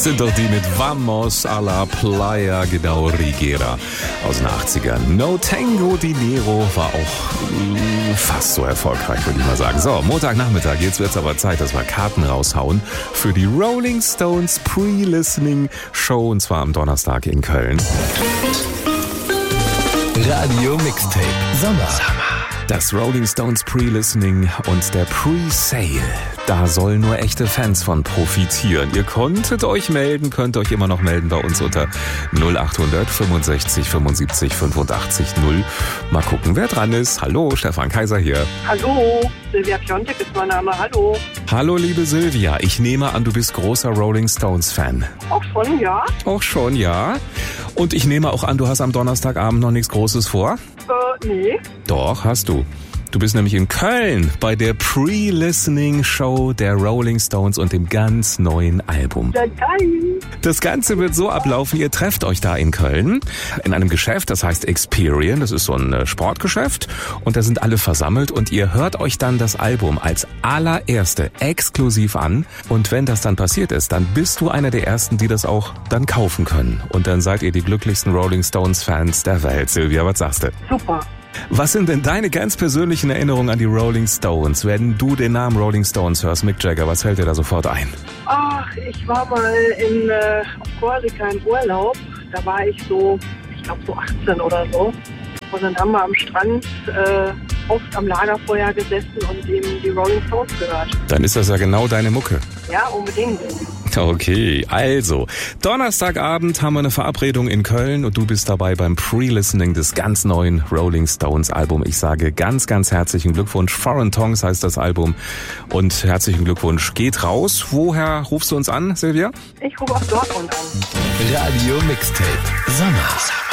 sind doch die mit Vamos a la Playa, genau, Rigera aus den 80ern. No Tango Dinero war auch fast so erfolgreich, würde ich mal sagen. So, Montagnachmittag, jetzt wird's aber Zeit, dass wir Karten raushauen für die Rolling Stones Pre-Listening Show, und zwar am Donnerstag in Köln. Radio Mixtape Sommer. Das Rolling Stones Pre-Listening und der Pre-Sale. Da sollen nur echte Fans von profitieren. Ihr könnt euch immer noch melden bei uns unter 0800 65 75 85 0. Mal gucken, wer dran ist. Hallo, Stefan Kaiser hier. Hallo, Silvia Piontek ist mein Name. Hallo. Hallo, liebe Silvia. Ich nehme an, du bist großer Rolling Stones-Fan. Auch schon, ja. Auch schon, ja. Und ich nehme auch an, du hast am Donnerstagabend noch nichts Großes vor? Nee. Doch, hast du. Du bist nämlich in Köln bei der Pre-Listening-Show der Rolling Stones und dem ganz neuen Album. Ja, geil. Das Ganze wird so ablaufen, ihr trefft euch da in Köln in einem Geschäft, das heißt Experian, das ist so ein Sportgeschäft, und da sind alle versammelt und ihr hört euch dann das Album als allererste exklusiv an, und wenn das dann passiert ist, dann bist du einer der Ersten, die das auch dann kaufen können, und dann seid ihr die glücklichsten Rolling Stones-Fans der Welt. Silvia, was sagst du? Super. Was sind denn deine ganz persönlichen Erinnerungen an die Rolling Stones? Wenn du den Namen Rolling Stones hörst, Mick Jagger, was fällt dir da sofort ein? Ach, ich war mal auf Korsika im Urlaub. Da war ich so 18 oder so. Und dann haben wir am Strand oft am Lagerfeuer gesessen und eben die Rolling Stones gehört. Dann ist das ja genau deine Mucke. Ja, unbedingt. Okay, also, Donnerstagabend haben wir eine Verabredung in Köln und du bist dabei beim Pre-Listening des ganz neuen Rolling Stones Album. Ich sage ganz, ganz herzlichen Glückwunsch. Foreign Tongues heißt das Album, und herzlichen Glückwunsch geht raus. Woher rufst du uns an, Silvia? Ich rufe aus Dortmund an. Radio Mixtape Sommer.